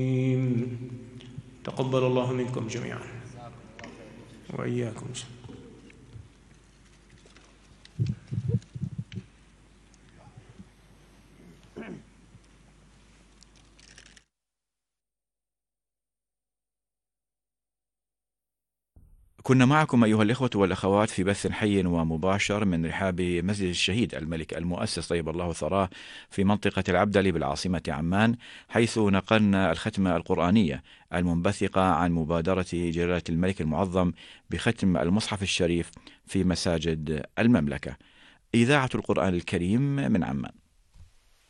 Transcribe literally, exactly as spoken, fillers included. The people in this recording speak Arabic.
تقبل الله منكم جميعا وإياكم. كنا معكم أيها الإخوة والأخوات في بث حي ومباشر من رحاب مسجد الشهيد الملك المؤسس طيب الله ثراه في منطقة العبدلي بالعاصمة عمان، حيث نقلنا الختمة القرآنية المنبثقة عن مبادرة جلالة الملك المعظم بختم المصحف الشريف في مساجد المملكة. إذاعة القرآن الكريم من عمان.